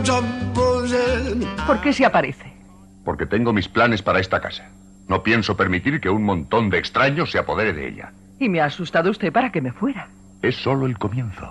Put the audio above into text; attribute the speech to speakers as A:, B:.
A: ¿Por qué se aparece?
B: Porque tengo mis planes para esta casa. No pienso permitir que un montón de extraños se apodere de ella.
A: Y me ha asustado usted para que me fuera.
B: Es solo el comienzo.